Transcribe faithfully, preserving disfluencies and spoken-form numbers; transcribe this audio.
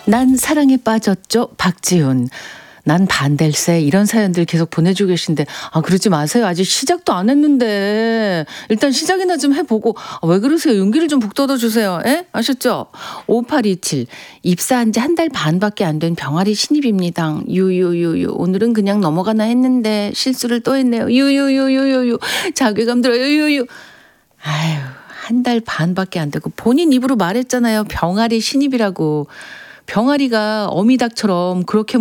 난 사랑에 빠졌죠. 박지훈. 난 반댈세. 이런 사연들 계속 보내주고 계신데 아 그러지 마세요. 아직 시작도 안 했는데 일단 시작이나 좀 해보고 아, 왜 그러세요. 용기를 좀 북돋워 주세요. 에? 아셨죠? 오팔이칠 입사한 지 한 달 반밖에 안 된 병아리 신입입니다. 유유유유 오늘은 그냥 넘어가나 했는데 실수를 또 했네요. 유유유유유유 자괴감 들어요. 유유유 아유 한 달 반밖에 안 되고 본인 입으로 말했잖아요. 병아리 신입이라고. 병아리가 어미닭처럼 그렇게